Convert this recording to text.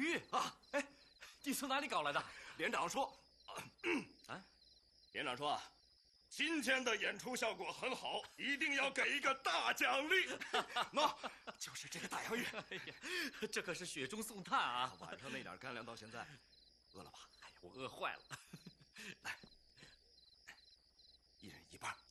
玉啊！哎，你从哪里搞来的？ 连长说，连长说啊，今天的演出效果很好，一定要给一个大奖励。喏，就是这个大洋芋。 哎呀，这可是雪中送炭啊！ 晚上那点干粮到现在，饿了吧？ 哎呀，我饿坏了。 来，一人一半。